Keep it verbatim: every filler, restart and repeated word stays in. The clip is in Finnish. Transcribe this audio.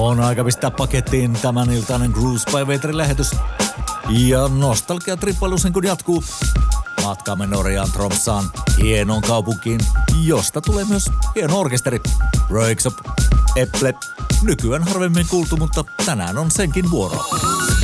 On aika pistää pakettiin tämän iltainen Grooves by Vetri lähetys. Ja nostalgia trippailus kun jatkuu. Matkaamme Norjaan Tromssaan, hienoon kaupunkiin, josta tulee myös hieno orkesteri. Röyksopp, Epple, nykyään harvemmin kuultu, mutta tänään on senkin vuoro.